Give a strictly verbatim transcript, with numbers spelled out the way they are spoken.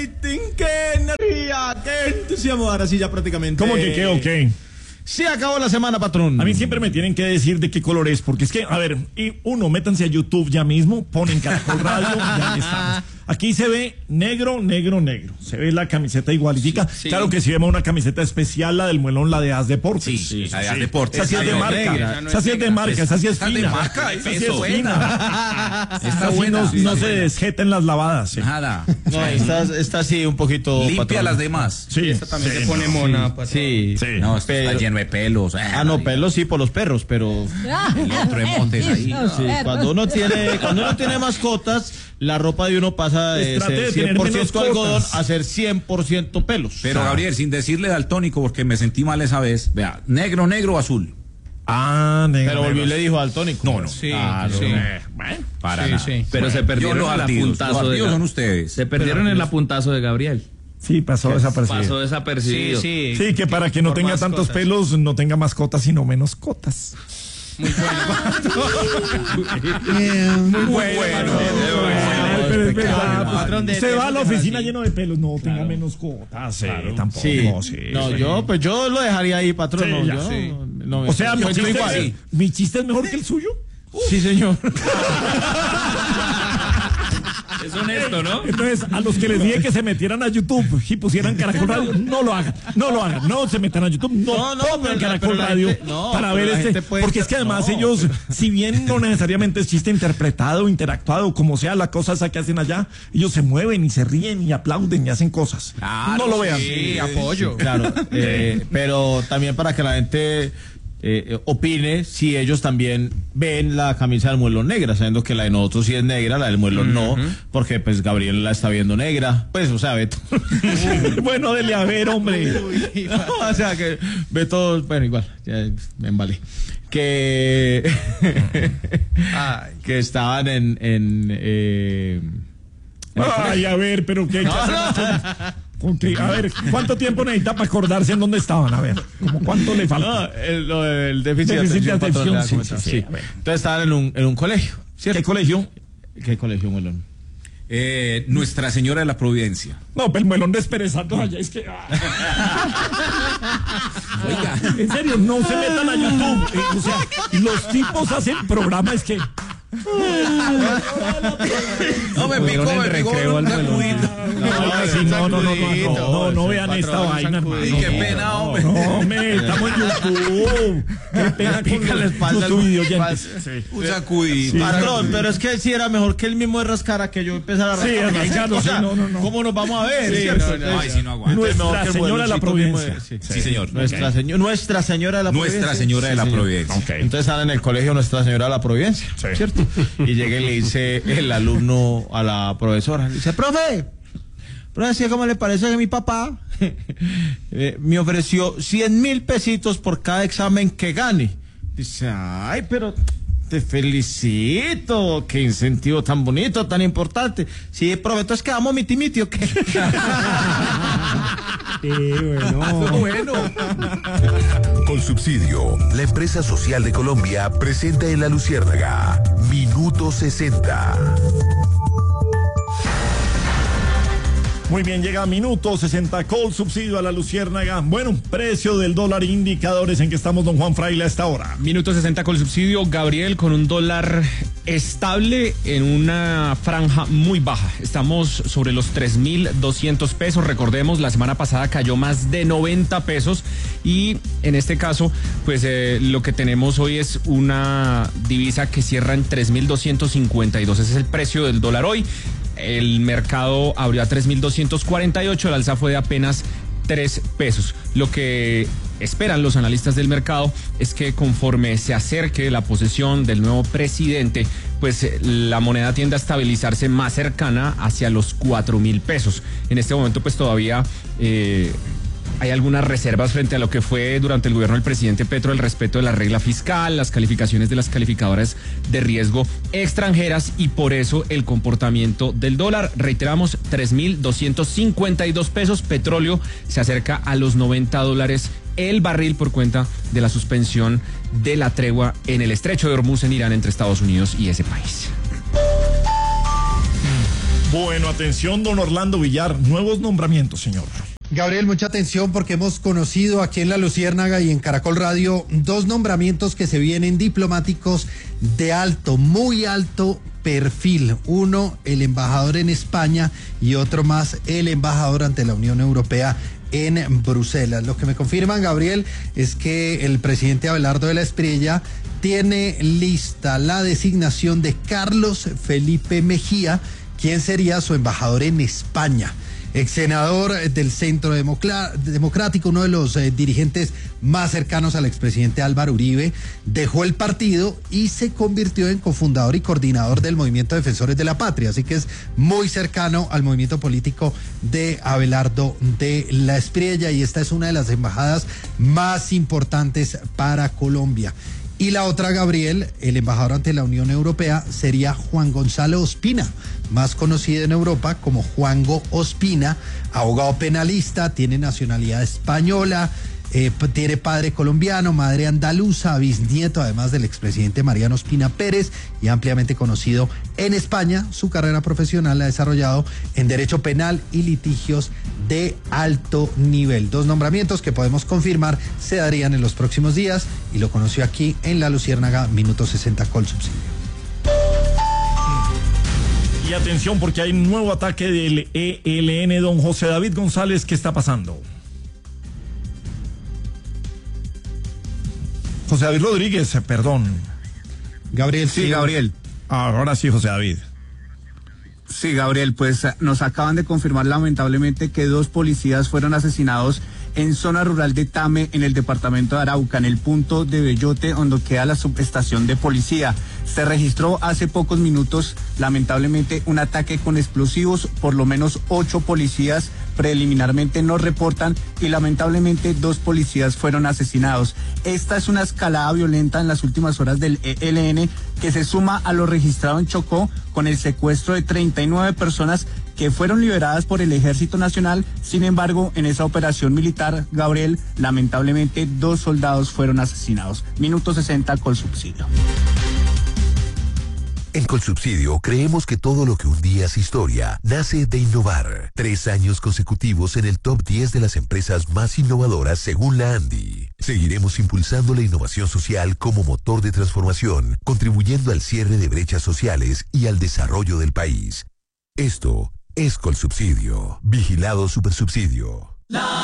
rating, qué energía, qué entusiasmo. Ahora sí, ya prácticamente. ¿Cómo que qué o qué? Sí, acabó la semana, patrón. A mí siempre me tienen que decir de qué color es, porque es que, a ver, y uno, métanse a YouTube ya mismo, ponen Caracol Radio, ya estamos. Aquí se ve negro, negro, negro. Se ve la camiseta igualitica. Sí, sí. Claro que si vemos una camiseta especial, la del Muelón, la de As Deportes. Sí, sí, la de As Deportes. Esa sí es de marca. Esa sí es de marca, esa sí es fina. de marca, esa sí es buena. Esta buena. No se desjeten las lavadas. Nada. No, esta, esta sí un poquito. Limpia patrón. Las demás. Sí. Esta también sí, se pone no, mona, sí, patrón. Sí. Sí. No, esto pero, está lleno de pelos. Ah, no, pelos sí por los perros, pero el otro de montes ahí. sí, cuando uno tiene, cuando uno tiene mascotas, la ropa de uno pasa de ser cien por ciento algodón a ser cien por ciento pelos. Pero Gabriel, sin decirle daltónico, porque me sentí mal esa vez, vea, negro, negro, azul. Ah, negro. Pero volvió y le dijo daltónico. No, no. Sí, Claro. sí. Eh, bueno, Para Sí, nada. sí. Pero Bueno, se perdieron yo los el ardidos, apuntazo los de ardidos Ga- son ustedes. Se perdieron el apuntazo de Gabriel. sí, pasó desapercibido. Pasó desapercibido. Sí, Sí, que para que no por tenga mascotas. tantos pelos, no tenga mascotas, sino menos cotas. Muy bueno. Muy bueno. Ay, pero es verdad, patrón, de- se de- va a la de- oficina así. lleno de pelos, no tenga menos cotas, eh, tampoco. Sí. sí, no, sí. yo, pues yo lo dejaría ahí, patrón. Sí, no, ya. yo Sí. no me- O sea, mi yo chiste, estoy igual. es, mi chiste es mejor que el suyo. Sí, señor. Es honesto, ¿no? Entonces, a los que les dije que se metieran a YouTube y pusieran Caracol Radio, no lo hagan, no lo hagan, no se metan a YouTube, no, No, no, pongan pero la- Caracol pero la Radio gente- no, para pero ver la este, gente puede porque es que estar- además no. ellos, si bien no necesariamente es chiste interpretado, interactuado, como sea la cosa esa que hacen allá, ellos se mueven y se ríen y aplauden y hacen cosas. Claro, no lo vean. Sí, apoyo. Claro, eh, pero también para que la gente eh, opine si ellos también ven la camisa del Muelón negra, sabiendo que la de nosotros sí es negra, la del Muelón no, porque pues Gabriel la está viendo negra, pues o sea, Beto. Bueno, dele a ver, hombre. No, o sea que Beto, bueno, igual, ya me embalé. Que Ay. que estaban en en eh, Ay, a ver, pero qué. ¿Con qué? A ver, ¿cuánto tiempo necesita para acordarse en dónde estaban? A ver, ¿cómo cuánto le no, falta? el, lo del déficit, Déficit de de atención, atención, patrón, le ha sí, comentado. sí, sí, a ver. Entonces estaban en un en un colegio, ¿cierto? ¿Qué colegio? ¿Qué colegio, Muelón? Eh, Nuestra Señora de la Providencia. No, pero el melón desperezando allá es que. ah. Oiga. En serio, no se metan a YouTube. Eh, o sea, los tipos hacen programas que. No me picó, me picó un sacudito. No, sí, no, no, no, no, no, no, no vean esta vaina, hermano. Y qué pena, hombre. No, hombre, estamos en YouTube. Qué pena con Pica la los, espalda los al- videoyentes. Un sacudito. Patrón, pero es que sí era mejor que él mismo rascara que yo empezara a Sí, rascar. arrancando, O sea, sí, no, no, no. ¿Cómo nos vamos a ver? Sí, ¿cierto? no, no, Ay, si no aguanto. Entonces, mejor Nuestra que el Señora de la Mueloncito mismo, Providencia. sí. Sí, señor. Nuestra, señor, Nuestra Señora de la Nuestra Providencia. Señora de la Sí, señor. Providencia. Ok. Entonces están en el colegio Nuestra Señora de la Providencia, Sí. ¿cierto? Y llega y le dice el alumno a la profesora, le dice, profe, profe, ¿cómo le parece que mi papá eh, me ofreció cien mil pesitos por cada examen que gane? Dice, ay, pero te felicito, qué incentivo tan bonito, tan importante. Sí, profe, entonces quedamos miti miti, ¿o qué? Sí, bueno. Bueno. Con Subsidio, la empresa social de Colombia presenta en La Luciérnaga Minuto sesenta. Muy bien, llega minuto sesenta Col Subsidio a la Luciérnaga. Bueno, precio del dólar, indicadores en que estamos, don Juan Fraile, a esta hora. Minuto sesenta con el subsidio, Gabriel, con un dólar estable en una franja muy baja. Estamos sobre los tres mil doscientos pesos. Recordemos, la semana pasada cayó más de noventa pesos y en este caso, pues eh, lo que tenemos hoy es una divisa que cierra en tres mil doscientos cincuenta y dos. Ese es el precio del dólar hoy. El mercado abrió a tres mil doscientos cuarenta y ocho, el alza fue de apenas tres pesos. Lo que esperan los analistas del mercado es que conforme se acerque la posesión del nuevo presidente, pues la moneda tiende a estabilizarse más cercana hacia los cuatro mil pesos. En este momento pues todavía eh, hay algunas reservas frente a lo que fue durante el gobierno del presidente Petro el respeto de la regla fiscal, las calificaciones de las calificadoras de riesgo extranjeras y por eso el comportamiento del dólar. Reiteramos, tres mil doscientos cincuenta y dos pesos. Petróleo se acerca a los noventa dólares el barril por cuenta de la suspensión de la tregua en el estrecho de Hormuz en Irán entre Estados Unidos y ese país. Bueno, atención, don Orlando Villar, nuevos nombramientos, señor. Gabriel, mucha atención porque hemos conocido aquí en La Luciérnaga y en Caracol Radio dos nombramientos que se vienen diplomáticos de alto, muy alto perfil. Uno, el embajador en España, y otro más, el embajador ante la Unión Europea en Bruselas. Lo que me confirman, Gabriel, es que el presidente Abelardo de la Espriella tiene lista la designación de Carlos Felipe Mejía, quien sería su embajador en España. Ex senador del Centro Democrático, uno de los eh, dirigentes más cercanos al expresidente Álvaro Uribe, dejó el partido y se convirtió en cofundador y coordinador del Movimiento Defensores de la Patria, así que es muy cercano al movimiento político de Abelardo de la Espriella, y esta es una de las embajadas más importantes para Colombia. Y la otra, Gabriel, el embajador ante la Unión Europea, sería Juan Gonzalo Ospina, más conocido en Europa como Juango Ospina, abogado penalista, tiene nacionalidad española, eh, tiene padre colombiano, madre andaluza, bisnieto además del expresidente Mariano Ospina Pérez, y ampliamente conocido en España. Su carrera profesional la ha desarrollado en derecho penal y litigios de alto nivel. Dos nombramientos que podemos confirmar se darían en los próximos días, y lo conoció aquí en La Luciérnaga, minuto sesenta con subsidio. Y atención, porque hay un nuevo ataque del E L N. Don José David González, ¿qué está pasando? José David Rodríguez, perdón. Gabriel. Sí, Gabriel. Ahora sí, José David. Sí, Gabriel, pues nos acaban de confirmar lamentablemente que dos policías fueron asesinados en zona rural de Tame, en el departamento de Arauca, en el punto de Bellote, donde queda la subestación de policía. Se registró hace pocos minutos, lamentablemente, un ataque con explosivos. Por lo menos ocho policías preliminarmente nos reportan, y lamentablemente dos policías fueron asesinados. Esta es una escalada violenta en las últimas horas del E L N, que se suma a lo registrado en Chocó con el secuestro de treinta y nueve personas que fueron liberadas por el Ejército Nacional. Sin embargo, en esa operación militar, Gabriel, lamentablemente dos soldados fueron asesinados. Minuto sesenta con subsidio. En Colsubsidio creemos que todo lo que un día es historia nace de innovar. Tres años consecutivos en el top diez de las empresas más innovadoras según la ANDI. Seguiremos impulsando la innovación social como motor de transformación, contribuyendo al cierre de brechas sociales y al desarrollo del país. Esto es Colsubsidio. Vigilado Supersubsidio.